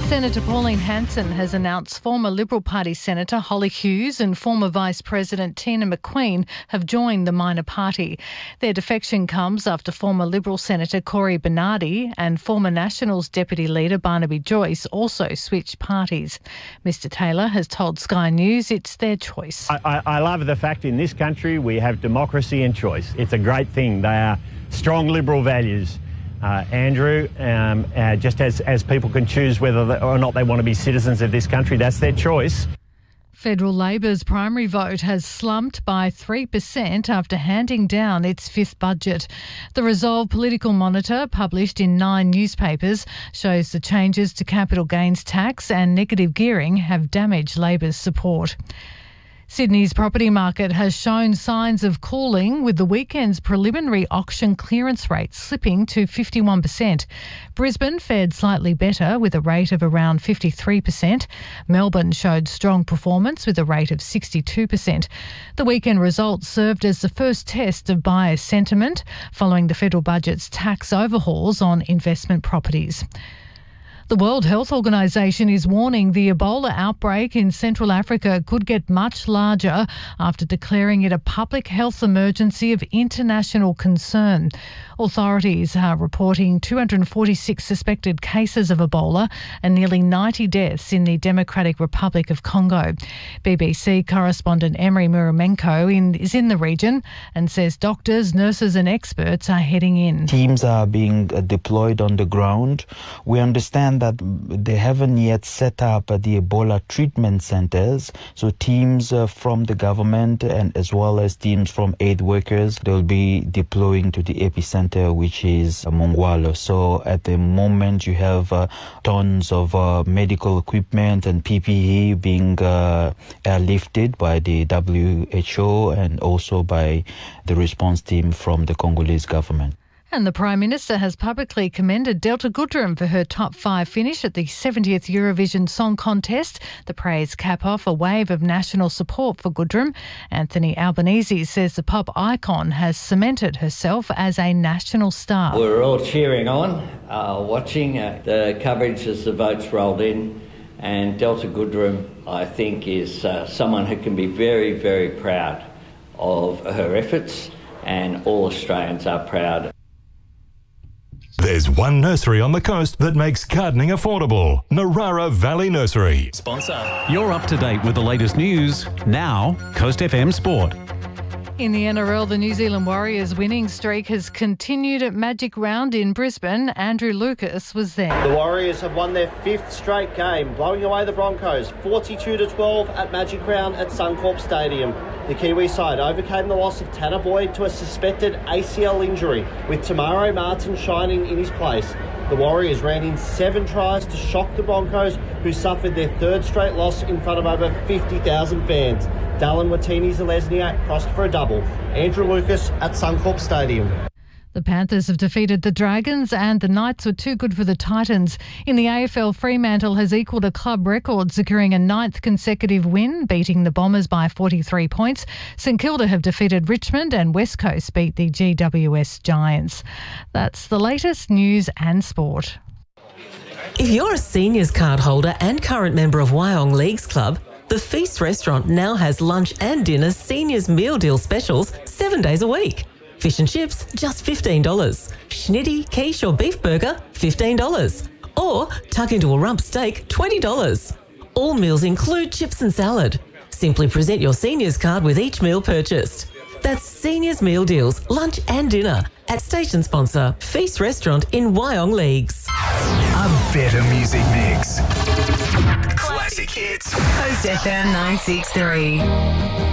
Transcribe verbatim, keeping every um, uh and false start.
Senator Pauline Hanson has announced former Liberal Party Senator Holly Hughes and former Vice President Tina McQueen have joined the minor party. Their defection comes after former Liberal Senator Cory Bernardi and former Nationals Deputy Leader Barnaby Joyce also switched parties. Mister Taylor has told Sky News it's their choice. I, I, I love the fact in this country we have democracy and choice. It's a great thing. They are strong Liberal values. Uh, Andrew, um, uh, just as, as people can choose whether they, or not they want to be citizens of this country, that's their choice. Federal Labor's primary vote has slumped by three percent after handing down its fifth budget. The Resolve Political Monitor, published in nine newspapers, shows the changes to capital gains tax and negative gearing have damaged Labor's support. Sydney's property market has shown signs of cooling, with the weekend's preliminary auction clearance rate slipping to fifty-one percent. Brisbane fared slightly better with a rate of around fifty-three percent. Melbourne showed strong performance with a rate of sixty-two percent. The weekend results served as the first test of buyer sentiment following the federal budget's tax overhauls on investment properties. The World Health Organization is warning the Ebola outbreak in Central Africa could get much larger after declaring it a public health emergency of international concern. Authorities are reporting two hundred forty-six suspected cases of Ebola and nearly ninety deaths in the Democratic Republic of Congo. B B C correspondent Emery Muramenko in, is in the region and says doctors, nurses and experts are heading in. Teams are being deployed on the ground. We understand that they haven't yet set up uh, the Ebola treatment centers. So teams uh, from the government and as well as teams from aid workers, they'll be deploying to the epicenter, which is uh, Mongwalo. So at the moment, you have uh, tons of uh, medical equipment and P P E being uh, airlifted by the W H O and also by the response team from the Congolese government. And the Prime Minister has publicly commended Delta Goodrem for her top five finish at the seventieth Eurovision Song Contest. The praise cap off a wave of national support for Goodrem. Anthony Albanese says the pop icon has cemented herself as a national star. We were all cheering on, uh, watching uh, the coverage as the votes rolled in. And Delta Goodrem, I think, is uh, someone who can be very, very proud of her efforts, and all Australians are proud. There's one nursery on the coast that makes gardening affordable. Narara Valley Nursery. Sponsor. You're up to date with the latest news. Now, Coast F M Sport. In the N R L, the New Zealand Warriors winning streak has continued at Magic Round in Brisbane. Andrew Lucas was there. The Warriors have won their fifth straight game, blowing away the Broncos forty-two to twelve at Magic Round at Suncorp Stadium. The Kiwi side overcame the loss of Tanner Boyd to a suspected A C L injury, with Tamaro Martin shining in his place. The Warriors ran in seven tries to shock the Broncos, who suffered their third straight loss in front of over fifty thousand fans. Dallin Watini-Zelezniak crossed for a double. Andrew Lucas at Suncorp Stadium. The Panthers have defeated the Dragons and the Knights were too good for the Titans. In the A F L, Fremantle has equalled a club record, securing a ninth consecutive win, beating the Bombers by forty-three points. St Kilda have defeated Richmond and West Coast beat the G W S Giants. That's the latest news and sport. If you're a seniors card holder and current member of Wyong Leagues Club, the Feast Restaurant now has lunch and dinner seniors meal deal specials seven days a week. Fish and chips, just fifteen dollars. Schnitty, quiche or beef burger, fifteen dollars. Or tuck into a rump steak, twenty dollars. All meals include chips and salad. Simply present your seniors card with each meal purchased. That's Seniors Meal Deals, lunch and dinner at station sponsor Feast Restaurant in Wyong Leagues. A better music mix. Classic hits. Coast F M nine six three.